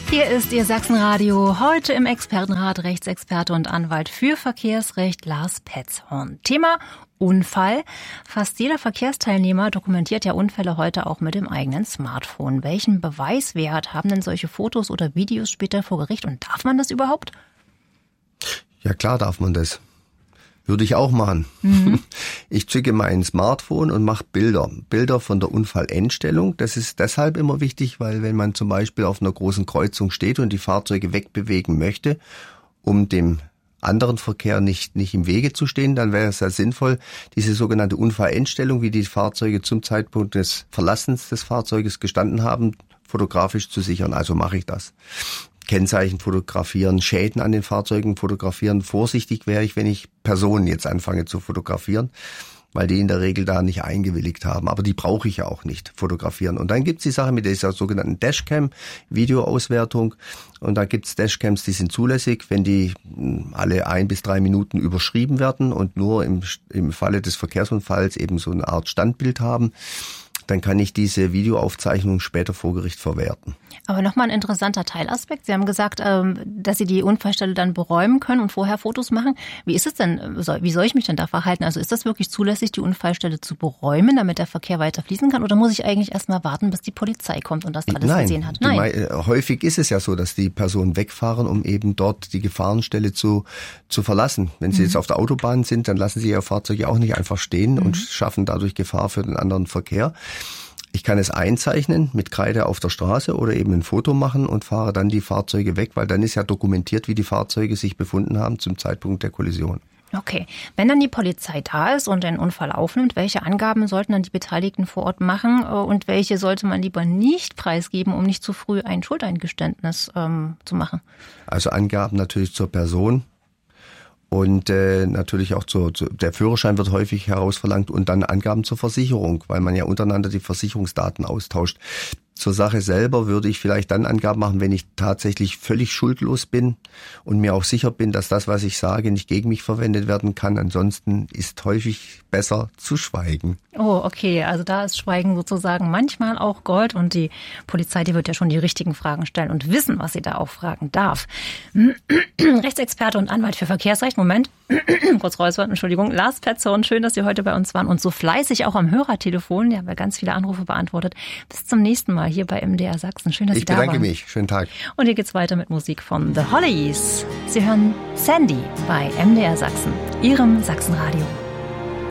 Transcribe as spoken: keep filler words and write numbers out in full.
Hier ist Ihr Sachsenradio, heute im Expertenrat Rechtsexperte und Anwalt für Verkehrsrecht Lars Petzhorn. Thema Unfall. Fast jeder Verkehrsteilnehmer dokumentiert ja Unfälle heute auch mit dem eigenen Smartphone. Welchen Beweiswert haben denn solche Fotos oder Videos später vor Gericht und darf man das überhaupt? Ja, klar darf man das. Würde ich auch machen. Mhm. Ich zücke mein Smartphone und mache Bilder. Bilder von der Unfallendstellung. Das ist deshalb immer wichtig, weil wenn man zum Beispiel auf einer großen Kreuzung steht und die Fahrzeuge wegbewegen möchte, um dem anderen Verkehr nicht, nicht im Wege zu stehen, dann wäre es sehr sinnvoll, diese sogenannte Unfallendstellung, wie die Fahrzeuge zum Zeitpunkt des Verlassens des Fahrzeuges gestanden haben, fotografisch zu sichern. Also mache ich das. Kennzeichen fotografieren, Schäden an den Fahrzeugen fotografieren. Vorsichtig wäre ich, wenn ich Personen jetzt anfange zu fotografieren, weil die in der Regel da nicht eingewilligt haben. Aber die brauche ich ja auch nicht fotografieren. Und dann gibt's die Sache mit dieser sogenannten Dashcam, Videoauswertung. Und da gibt's Dashcams, die sind zulässig, wenn die alle ein bis drei Minuten überschrieben werden und nur im, im Falle des Verkehrsunfalls eben so eine Art Standbild haben. Dann kann ich diese Videoaufzeichnung später vor Gericht verwerten. Aber nochmal ein interessanter Teilaspekt. Sie haben gesagt, dass Sie die Unfallstelle dann beräumen können und vorher Fotos machen. Wie ist es denn? Wie soll ich mich denn da verhalten? Also ist das wirklich zulässig, die Unfallstelle zu beräumen, damit der Verkehr weiter fließen kann? Oder muss ich eigentlich erst mal warten, bis die Polizei kommt und das alles Nein, gesehen hat? Nein, die, häufig ist es ja so, dass die Personen wegfahren, um eben dort die Gefahrenstelle zu, zu verlassen. Wenn sie mhm. jetzt auf der Autobahn sind, dann lassen sie ihr Fahrzeug ja auch nicht einfach stehen mhm. und schaffen dadurch Gefahr für den anderen Verkehr. Ich kann es einzeichnen mit Kreide auf der Straße oder eben ein Foto machen und fahre dann die Fahrzeuge weg, weil dann ist ja dokumentiert, wie die Fahrzeuge sich befunden haben zum Zeitpunkt der Kollision. Okay. Wenn dann die Polizei da ist und den Unfall aufnimmt, welche Angaben sollten dann die Beteiligten vor Ort machen und welche sollte man lieber nicht preisgeben, um nicht zu früh ein Schuldeingeständnis ähm, zu machen? Also Angaben natürlich zur Person. Und äh, natürlich auch zur, zu, der Führerschein wird häufig herausverlangt und dann Angaben zur Versicherung, weil man ja untereinander die Versicherungsdaten austauscht. Zur Sache selber würde ich vielleicht dann Angaben machen, wenn ich tatsächlich völlig schuldlos bin und mir auch sicher bin, dass das, was ich sage, nicht gegen mich verwendet werden kann. Ansonsten ist häufig besser zu schweigen. Oh, okay. Also da ist Schweigen sozusagen manchmal auch Gold und die Polizei, die wird ja schon die richtigen Fragen stellen und wissen, was sie da auch fragen darf. Rechtsexperte und Anwalt für Verkehrsrecht. Moment, kurz räuspern, Entschuldigung. Lars Petzhorn, schön, dass Sie heute bei uns waren und so fleißig auch am Hörertelefon. Die haben ja ganz viele Anrufe beantwortet. Bis zum nächsten Mal hier bei M D R Sachsen. Schön, dass Sie da waren. Ich bedanke mich. Schönen Tag. Und hier geht's weiter mit Musik von The Hollies. Sie hören Sandy bei M D R Sachsen, Ihrem Sachsenradio.